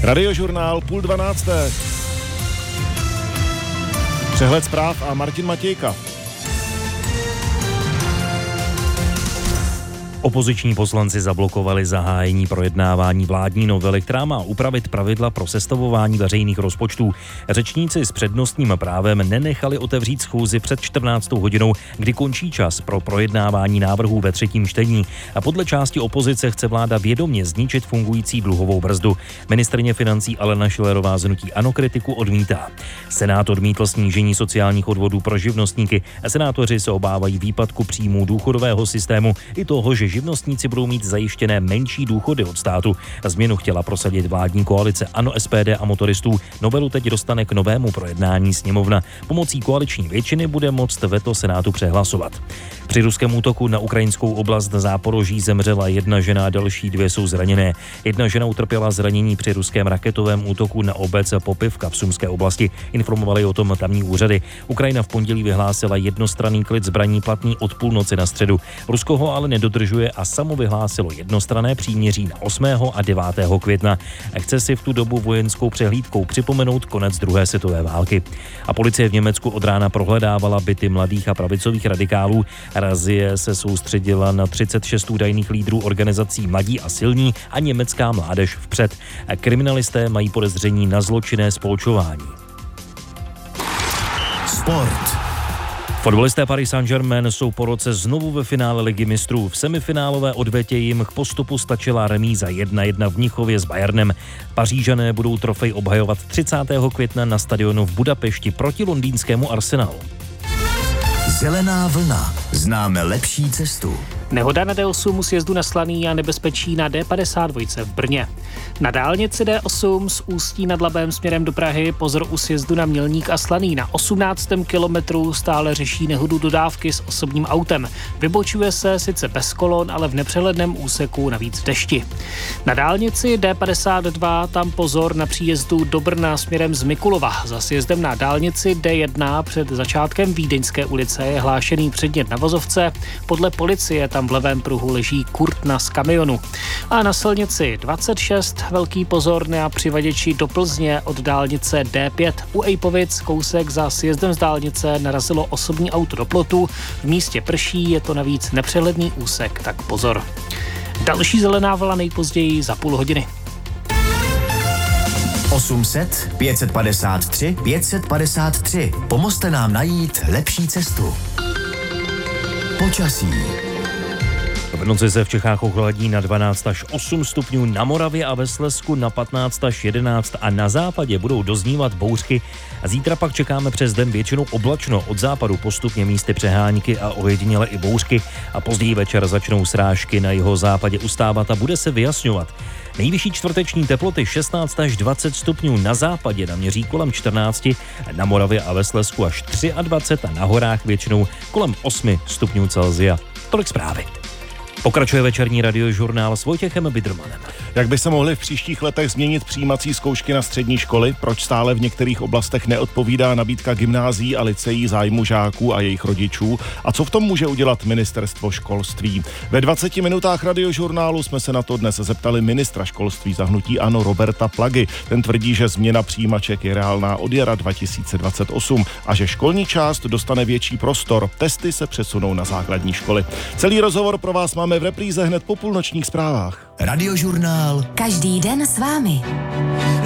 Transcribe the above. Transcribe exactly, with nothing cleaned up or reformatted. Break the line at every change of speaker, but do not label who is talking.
Radiožurnál půl dvanácté. Přehled zpráv a Martin Matějka.
Opoziční poslanci zablokovali zahájení projednávání vládní novely, která má upravit pravidla pro sestavování veřejných rozpočtů. Řečníci s přednostním právem nenechali otevřít schůzi před čtrnáctou hodinou, kdy končí čas pro projednávání návrhů ve třetím čtení. A podle části opozice chce vláda vědomě zničit fungující dluhovou brzdu. Ministryně financí Alena Schillerová z hnutí ANO kritiku odmítá. Senát odmítl snížení sociálních odvodů pro živnostníky. Senátoři se obávají výpadku příjmů důchodového systému i toho, že živnostníci budou mít zajištěné menší důchody od státu. Změnu chtěla prosadit vládní koalice ANO, S P D a motoristů. Novelu teď dostane k novému projednání sněmovna. Pomocí koaliční většiny bude moct veto Senátu přehlasovat. Při ruském útoku na ukrajinskou oblast Záporoží zemřela jedna žena a další dvě jsou zraněné. Jedna žena utrpěla zranění při ruském raketovém útoku na obec Popivka v Sumské oblasti. Informovali o tom tamní úřady. Ukrajina v pondělí vyhlásila jednostranný klid zbraní platný od půlnoci na středu. Rusko ho ale nedodržuje a samo vyhlásilo jednostranné příměří na osmého a devátého května. Chce si v tu dobu vojenskou přehlídkou připomenout konec druhé světové války. A policie v Německu od rána prohledávala byty mladých a pravicových radikálů. Razie se soustředila na třicet šest údajných lídrů organizací Mladí a silní a Německá mládež vpřed. Kriminalisté mají podezření na zločinné spolčování.
Sport.
Fotbalisté Paris Saint-Germain jsou po roce znovu ve finále Ligy mistrů. V semifinálové odvetě jim k postupu stačila remíza jedna jedna v Mnichově s Bayernem. Pařížané budou trofej obhajovat třicátého května na stadionu v Budapešti proti londýnskému Arsenalu.
Zelená vlna. Známe lepší cestu.
Nehoda na D osm u sjezdu na Slaný a nebezpečí na D padesát dva v Brně. Na dálnici D osm z Ústí nad Labem směrem do Prahy pozor u sjezdu na Mělník a Slaný. Na osmnáctém kilometru stále řeší nehodu dodávky s osobním autem. Vybočuje se sice bez kolon, ale v nepřehledném úseku navíc v dešti. Na dálnici D padesát dva tam pozor na příjezdu do Brna směrem z Mikulova. Za sjezdem na dálnici D jedna před začátkem Vídeňské ulice je hlášený předmět na vozovce. Podle policie tam v levém pruhu leží kurtna z kamionu. A na silnici dvacet šest velký pozor na přivaděči do Plzně od dálnice D pět. U Ejpovic kousek za sjezdem z dálnice narazilo osobní auto do plotu. V místě prší, je to navíc nepřehledný úsek, tak pozor. Další zelená vlna nejpozději za půl hodiny.
osm set, pět set padesát tři, pět set padesát tři. Pomozte nám najít lepší cestu. Počasí.
V noci se v Čechách ochladí na dvanáct až osm stupňů, na Moravě a ve Slezsku na patnáct až jedenáct a na západě budou doznívat bouřky. A zítra pak čekáme přes den většinou oblačno, od západu postupně místy přehánky a ojediněle i bouřky a později večer začnou srážky na jeho západě ustávat a bude se vyjasňovat. Nejvyšší čtvrteční teploty šestnáct až dvacet stupňů, na západě naměří kolem čtrnáct, na Moravě a ve Slezsku až dvacet tři a na horách většinou kolem osm stupňů Celsia. Tolik zprávy. Pokračuje večerní radiožurnál s Vojtěchem Bidrmanem.
Jak by se mohly v příštích letech změnit přijímací zkoušky na střední školy? Proč stále v některých oblastech neodpovídá nabídka gymnázií a lyceí zájmu žáků a jejich rodičů? A co v tom může udělat ministerstvo školství? Ve dvaceti minutách radiožurnálu jsme se na to dnes zeptali ministra školství za hnutí ANO Roberta Plagy. Ten tvrdí, že změna přijímaček je reálná od jara dva tisíce dvacet osm a že školní část dostane větší prostor. Testy se přesunou na základní školy. Celý rozhovor pro vás máme v repríze hned po půlnočních zprávách.
Radiožurnál.
Každý den s vámi.